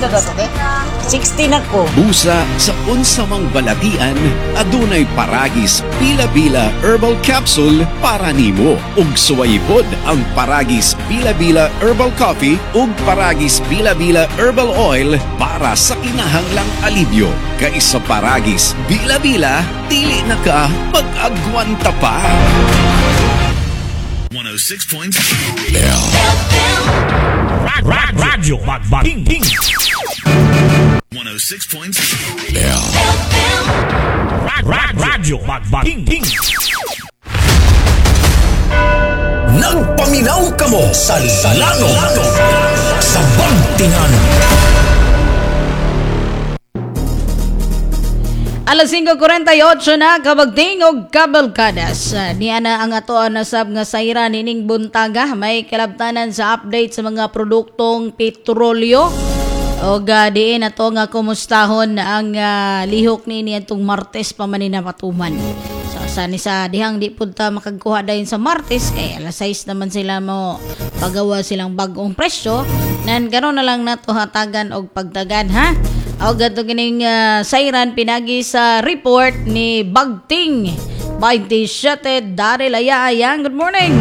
16 ako. Busa sa unsa mang balatian, adunay paragis bila-bila herbal capsule para nimo. Ug suwaypod ang paragis bila-bila herbal coffee ug paragis bila-bila herbal oil para sa kinahanglang alibyo. Kaisa paragis bila-bila, dili na ka mag-agwanta pa. 106.3 Radyo Magbating 106.3 Radyo Magbating Nagpaminaw ka mo sa Lano sa Bantingan. Alas 5:48 na kabagting og kabalkadas. Niya na ang ato nasab nga sayra nining buntaga. May kalabtanan sa update sa mga produktong petrolyo. O diin ato nga kumustahon ang lihok ni atong Martes pa man na matuman. So Basta ni sa dihang di punta makagkuha dayon sa Martes kay alas 6 naman sila mo pagawa silang bagong presyo. Nan karon na lang nato hatagan og pagtagad ha. O gato kining sayran pinagi sa report ni Bagting 27 Daryl Ayayang. Good morning.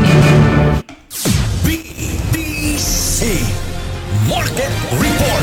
BDC Market Report.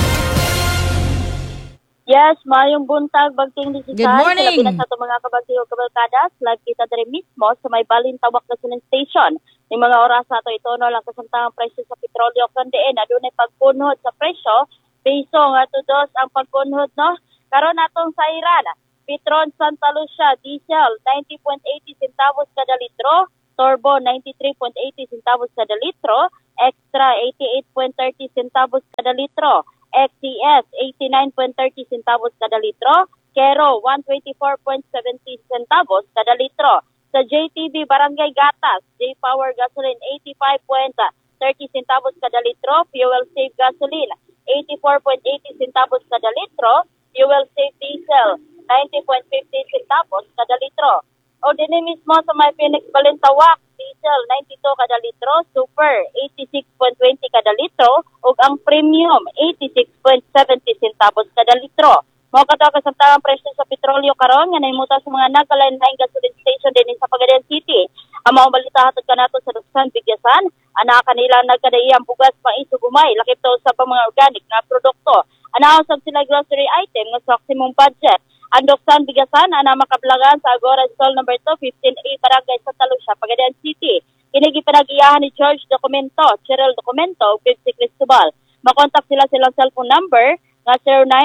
Yes, mayong buntag, Bagting Disisay. Good morning. Labi na sa itong mga kabagting o kabalkadas. Live kita dere mismo sa may Balintawak na Gasoline Station. Yung mga oras sa ito, ito no lang kasamtangang presyo sa petrolyo. Kandiin, adunay pagpunhod sa presyo. Piso nga to dos ang pagpunhod, no? Karon atong sayran. Petron Santa Lucia, diesel, 90.80 centavos kada litro. Turbo, 93.80 centavos kada litro. Extra, 88.30 centavos kada litro. XCS, 89.30 centavos kada litro. Kero, 124.70 centavos kada litro. Sa JTB Barangay Gatas, J-Power Gasoline, 85.30 centavos kada litro. Fuel Safe Gasoline, 84.80 centavos kada litro. Fuel Safe Diesel, 90.50 centavos kada litro. O din mismo sa may Phoenix Balintawak, diesel 92 kada litro, super 86.20 kada litro, ug ang premium 86.70 centavos kada litro. Mao kato kasamtangang presyo sa petrolyo karon nga nahimutan sa mga nagkalain-laing gasoline station din sa Pagayan City. Ang mga balita hatod kanato sa Luksan Bigyasan, ana kanila nagkadaiyang bugas pang isugumay lakip to sa mga organic na produkto. Anaw sa sila grocery item nga sa maximum budget. Ang Luksan Bigasan ana makablagan sa Agora Stall number 2, 15A Barangay Santa Lucia, Pagayan City. Kini gipanagiyahan ni George Documento, Cheryl Documento, 50 Cristobal. Makontak sila silang cellphone number nga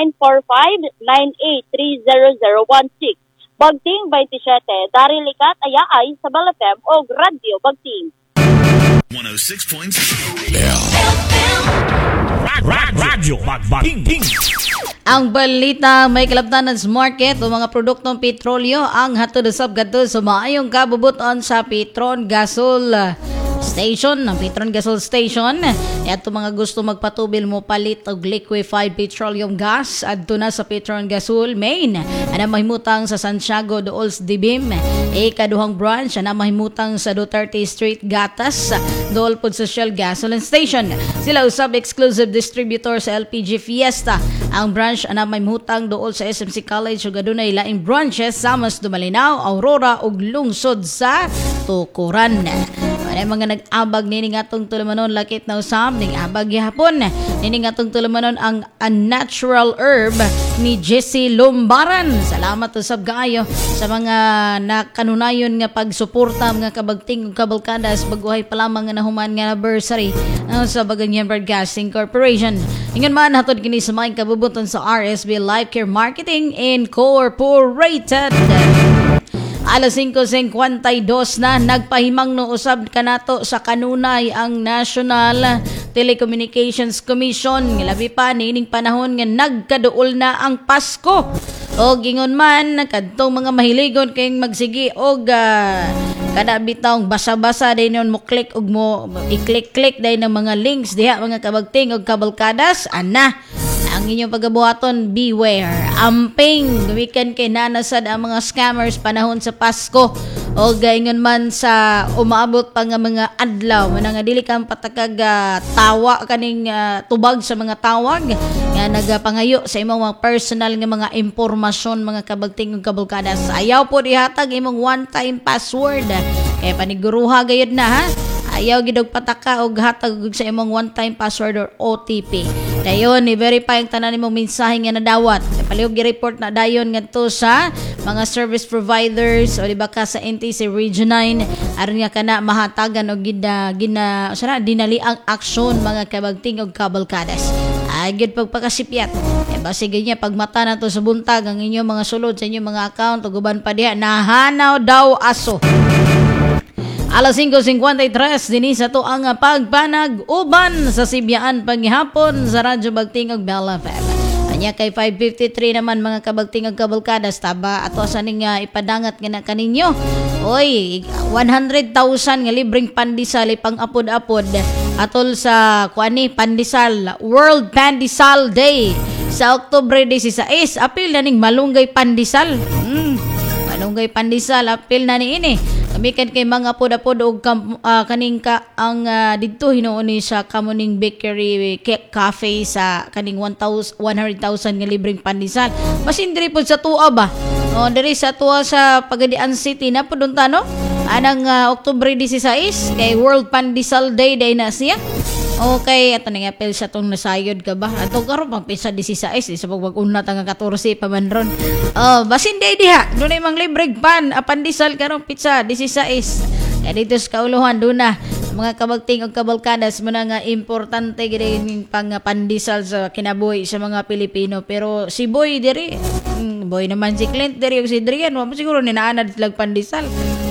0945-98300016. Bagting 27, Daryl Likat Ayaay sa Balafem o Radio Bagting. 106.7 Radyo Bagting. Ang balita may kalabtanan sa market o mga produktong petrolyo ang hatod usab kadto sa maayong kabubuton sa Petron Gasol Station, ng Petron Gasol Station. Ito mga gusto magpatubil mo palit og liquefied petroleum gas adto na sa Petron Gasol Main. Ana mahimutang sa Santiago Dools Dibim. Ikaduhang branch ana mahimutang sa Duterte Street Gatas. Dool pod sa Shell Gasoline Station. Sila usab exclusive distributor sa LPG Fiesta. Ang branch ana mahimutang dool sa SMC College ug adunay laing branches sa Mas Dumalinaw, Aurora ug lungsod sa Tukuran. Ay mga nag-abag nini nga tong tulumanon lakit na usab ning abag gihapon nini nga tong tulumanon ang unnatural herb ni Jesse Lumbaran. Salamat usab kaayo sa mga nakanunayon nga pagsuporta mga kabagting ug kabalkadas baguhay pa lamang nga nahuman nga anniversary sa Baganyan Broadcasting Corporation. Ingon man hatod kini sa mga kabubuton sa RSB Life Care Marketing Incorporated. Alas 5:52 na nagpahimang no usab kanato sa kanunay ang National Telecommunications Commission. Labi pa nining panahon nga nagkaduol na ang Pasko. O gingon man kadtong mga mahiligon kayong magsigi og kada bitawng basa-basa dayon mo click og mo i-click dayon ng mga links diha mga kabagting og kabalkadas ana. Ang inyong pagabuhaton, beware. Amping, weekend kay nanasad ang mga scammers panahon sa Pasko. O gaingon man sa umaabot pa nga mga adlaw. Manang nga dili kang patakag tawa kaning tubag sa mga tawag. Nga nagapangayo sa imong mga personal nga mga impormasyon mga kabagting ug kabulkadas. Ayaw po ihatag imong one-time password. Kaya paniguruha gayud na ha. Ayaw gidog pataka og hatag sa imong one-time password or OTP. Dayon i-verify ang tanan nimong mensahe nga nadawat. Palihog gi-report na dayon ngadto sa mga service providers o di ba ka sa NTC Region 9 aron nga kana mahatagan og dinali ang aksyon mga kabagting og kabalkadas. Ay gid pagpakasipyat. Basi ganyan pagmata na to sa buntag ang inyong mga sulod sa inyong mga account ug uban pa diha nahanaw daw aso. Alas 5:53 dinhi sa to ang pagpanag-uban sa Sibyaan paghihapon sa Radyo Bagting ug Bella FM. Anya kay 5:53 naman mga kabagting ug kabalkadas taba ato sa ning ipadangat nga na kaninyo. Oy, 100,000 nga libreng pandesal pang apod-apod atol sa kuani pandesal World Pandesal Day sa Oktubre 16. Apil na ning malunggay pandesal. Malunggay pandesal apil na niini. Kamikan kay mga pod-pod og kaning ka ang didto hinuon ni sa Kamuning Bakery Cafe sa kaning 100,000 nga libreng pandesal. Basin diri pod sa tuwa ba? Diri sa tuwa sa Pagadian City na pudunta no. Anang Oktubre 16 kay World Pandesal Day na siya. Okay, ato nang apel sa tong nasayod ka ba? Ato karon pang pisa 16 sa pagbag-una tang 14 pa man ron. Basin day diha. Dunay mang libreng pandesal karon pizza 16. Kaya dito sa kauluhan doon na mga kabagting o kabalkadas mo na nga importante gini pang pandesal sa kinabuhi sa mga Pilipino. Pero si Boy diri, Boy naman si Clint diri o si Drian, wala siguro ninaanad silang pandesal.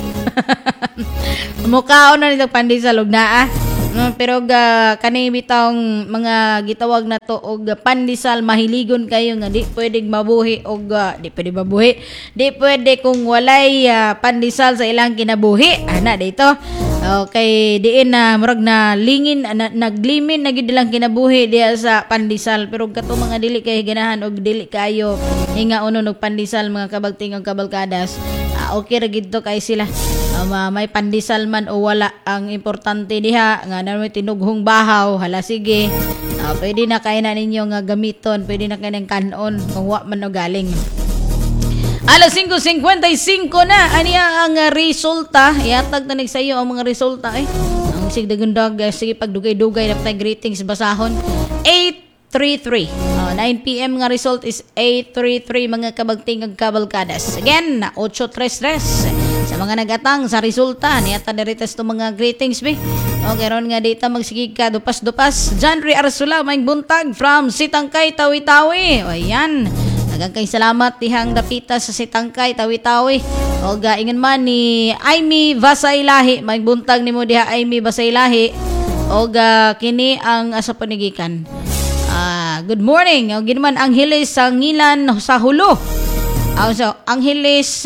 Mukhaon na nilang pandesal og naa. Pero kanay bitawng mga gitawag na to og pandesal mahiligon kayo nga di pwedeng mabuhi og di pwede kung walay pandesal sa ilang kinabuhi ana dito. Okay, diin na murag na lingin naglimin na gid lang kinabuhi diya sa pandesal pero kato mga dili kay ganahan og dili kayo hinga uno og pandesal mga kabagting og kabalkadas. Okay ra gid to kay sila. May pandesal man o wala, ang importante diha nga naman tinughong bahaw, hala sige. Pwede na kayo na ninyo nga gamiton, pwede na kayo ng kanon kung wa man o galing. Alas 5:55 na aniya ang resulta. Iatag na sa iyo ang mga resulta ang sigdagundag sige pagdugay-dugay na tay greetings basahon. 833. 9 PM nga result is 833 mga kabagting ug kabalkadas. Again, 833 sa mga nagatang sa resulta niya ta dirites to mga greetings be. Okay ron nga dita magsigig ka dupas-dupas. Janry Arsula maing buntag from Sitangkay Tawi-Tawi. O ayan. Daghang kay salamat dihang dapita sa Sitangkay Tawi-Tawi. O ingon man ni Aimee Vasailahi maing buntag nimo diha Aimee Vasailahi. O kini ang asa panigikan. Good morning. O ginman Angeles sa Ngilan sa Hulo. So, Angeles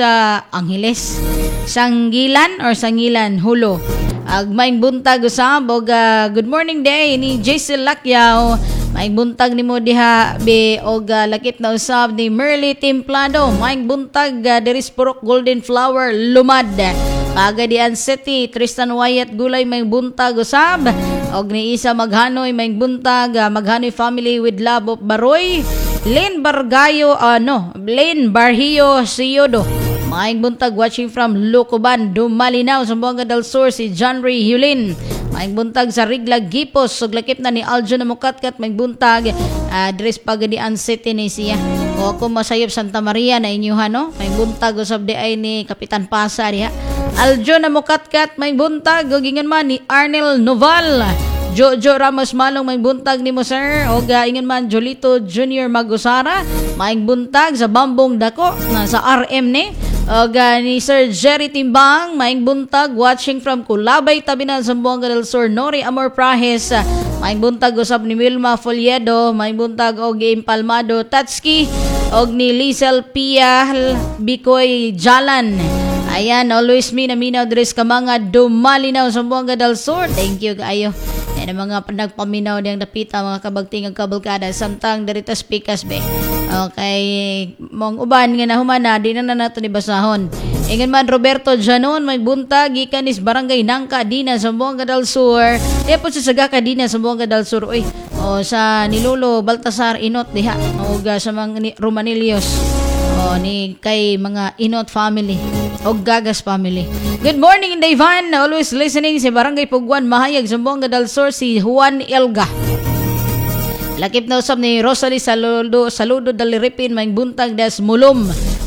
Sanggilan or Sangilan Hulo. Maing buntag usab og good morning day ni Jason Lacyaw. Maing buntag nimo diha be og lakip na usab ni Merly Templado. Maing buntag diri sa Purok Golden Flower Lumad. Pagadian City Tristan Wyatt Gulay maing buntag usab. Og ni Isa Maghanoy maing buntag Maghanoy family with love of Baroy. Lane Bargayo Lane Barhio Siodo. Maing buntag watching from Lucoban, Dumalinaw, Zamboanga del Sur si John Ray Hulin. Maing buntag sa Rigla Gipos, ug lakip na ni Aljo na mukatkat maing buntag Dres Pagadian City ni siya. O ako masayop Santa Maria na inyuhan no. Maing buntag usab di ay ni Kapitan Pasa diha. Aljo na mukatkat maing buntag ug ingon man ni Arnel Noval. Jojo Ramos Malong maing buntag nimo sir. O ingon man Jolito Junior Magusara maing buntag sa Bambong Dako na sa RM ni. O ni Sir Jerry Timbang maing buntag watching from Kulabay Tabinan Zamboanga del Sur. Nori Amor Prahes maing buntag usab ni Wilma Foliedo maing buntag og Impalmado Tatski og ni Lizel Pia Bikoy Jalan. Ayan, always minaminaw dres ka mga Dumalinaw Zamboanga del Sur. Thank you kaayo. Yan ang mga nagpaminaw diyang dapita mga kabagting ang kabalkada samtang deritas pikas be. Okay, mong uban nga nahumana di na nato ni basahon. Ingon man Roberto Janon may buntag gikan is Barangay Nangka Dina Zamboanga del Sur. Depo sa Sagaka Dina Zamboanga del Sur oy. O sa Nilulo Baltasar Inot diha o sa mga Romanilios. O ni kay mga Inot family o Gagas family. Good morning Dayvan, always listening si Barangay Pugwan Mahayag Zamboanga del Sur si Juan Elga. Lakip na usab ni Rosalie Saludo Daliripin maing buntag des Mulom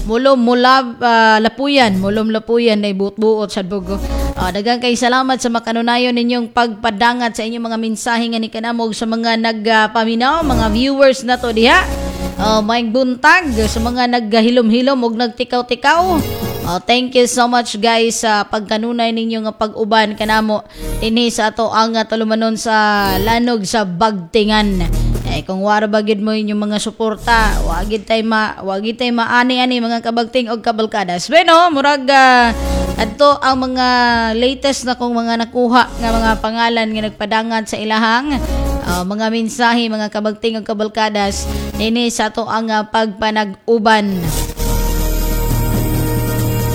Lapuyan na buot-buot sa bugo. Daghang kay salamat sa makanunayon ninyong pagpadangat sa inyong mga mensahe nga ni kanamog sa mga nagpaminaw, mga viewers na to diha. Maing buntag sa mga naghilom-hilom ug nagtikaw-tikaw. Thank you so much guys sa pagkanunay ninyo nga pag-uban kanamo dinhi sa ato ang tulumanon sa lanog sa Bagtingan. Kung wara bagid mo inyong mga suporta, wagid tay maani-ani mga kabagting og kabalkadas. Bueno, murag adto ang mga latest na kong mga nakuha nga mga pangalan nga nagpadangat sa ilahang mga mensahe mga kabagting og kabalkadas dinhi sa ato ang pagpanag-uban.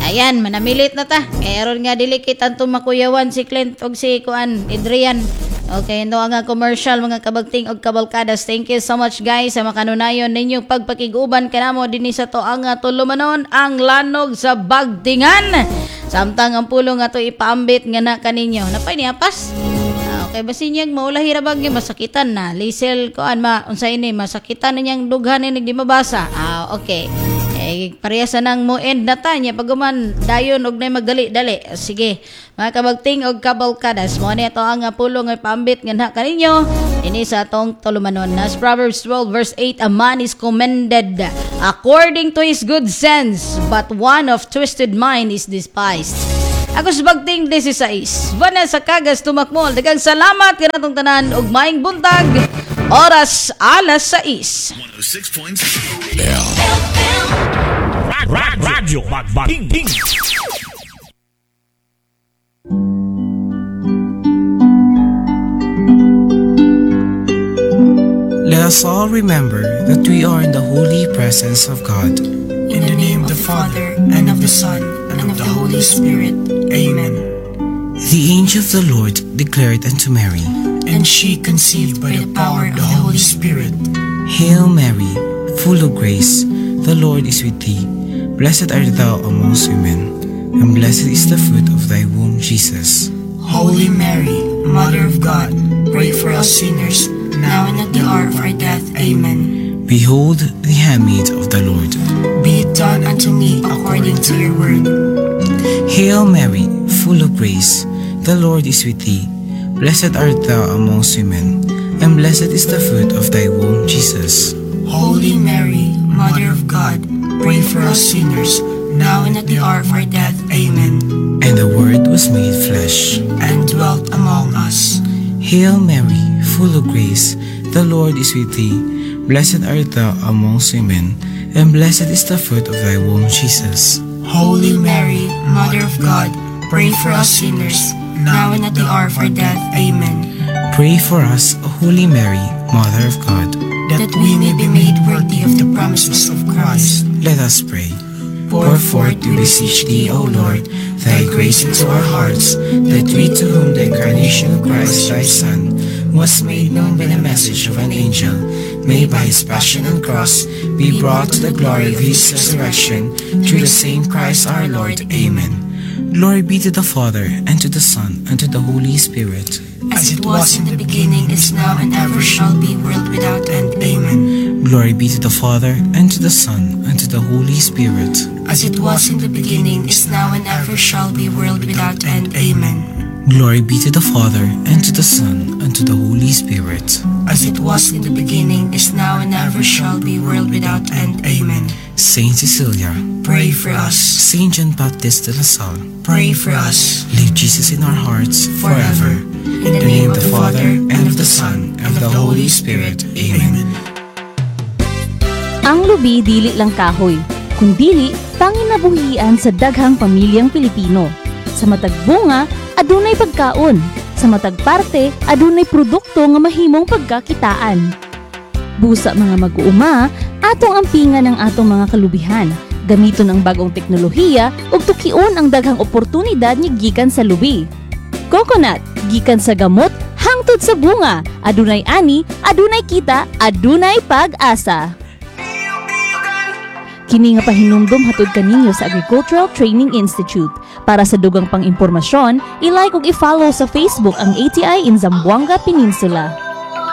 Ayan, manamilit na ta. Kaya ron nga dilikit ang tumakuyawan si Clint o si Adrian. Okay, ito ang commercial mga kabagting o kabalkadas. Thank you so much guys sa makanunayon ninyo pagpakiguban kanamo dinhi sa to ang tulumanon ang lanog sa bagtingan. Samtang ang pulong ato ipaambit nga na kaninyo. Napay niya pas. Okay, basin niyang maulahi ra bagyo masakitan na. Lisel ko unsay ni masakitan na niyang dughan ni di mabasa. Okay. Parehasa nang mo end na ta niya paguman dayon og nay magdali-dali. Sige, mga kabagting og kabalkadas, mo ni ato ang pulong ay pambit nga na kaninyo ini sa atong tulumanon. Nas Proverbs 12 verse 8, a man is commended according to his good sense, but one of twisted mind is despised. Ako sa bagting 16, Vanessa Cagas tumakmol. Daghang salamat kanatong tanan og maayong buntag. Oras alas 6. 106.7 Radyo Bagbaking. Let us all remember that we are in the holy presence of God. In the name of the Father, and of the Son, and of the Holy Spirit. Amen. The angel of the Lord declared unto Mary, and she conceived by the power of the Holy Spirit. Hail Mary, full of grace, the Lord is with thee. Blessed art thou amongst women, and blessed is the fruit of thy womb, Jesus. Holy Mary, Mother of God, pray for us sinners, now and at the hour of our death. Amen. Behold the handmaid of the Lord. Be it done unto me according to your word. Hail Mary, full of grace, the Lord is with thee. Blessed art thou amongst women, and blessed is the fruit of thy womb, Jesus. Holy Mary, Mother of God, pray for us sinners, now and at the hour of our death. Amen. And the Word was made flesh, and dwelt among us. Hail Mary, full of grace, the Lord is with thee. Blessed art thou amongst women, and blessed is the fruit of thy womb, Jesus. Holy Mary, Mother of God, pray for us sinners, now and at the hour of our death. Amen. Pray for us, O Holy Mary, Mother of God, that we may be made worthy of the promises of Christ. Let us pray. Pour forth, we beseech thee, O Lord, thy grace into our hearts, that we to whom the incarnation of Christ thy Son was made known by the message of an angel, may by his passion and cross be brought to the glory of his resurrection, through the same Christ our Lord. Amen. Glory be to the Father, and to the Son, and to the Holy Spirit. As it was in the beginning, is now, and ever shall be, world without end. Amen. Glory be to the Father, and to the Son, and to the Holy Spirit. As it was in the beginning, is now, and ever shall be, world without end. Amen. Glory be to the Father, and to the Son, and to the Holy Spirit. As it was in the beginning, is now, and ever shall be, world without end. Amen. Saint Cecilia, pray for us. Saint John Baptist de la Salle, pray for us. Leave Jesus in our hearts forever. In the name of the Father, and of the Son, and of the Holy Spirit. Amen. Ang lubi dili lang kahoy, kundili panginabuhian sa daghang pamilyang Pilipino. Sa matag bunga, adunay pagkaon. Sa matag parte, adunay produkto nga mahimong pagkakitaan. Busa mga mag-uuma, atong ampingan ang atong mga kalubihan. Gamiton ang bagong teknolohiya ug tukion ang daghang oportunidad ni gikan sa lubi. Coconut, gikan sa gamot, hangtod sa bunga. Adunay ani, adunay kita, adunay pag-asa. Kini nga pahinumdom hatod kaninyo sa Agricultural Training Institute. Para sa dugang pang impormasyon, i-like ug i-follow sa Facebook ang ATI in Zamboanga Peninsula.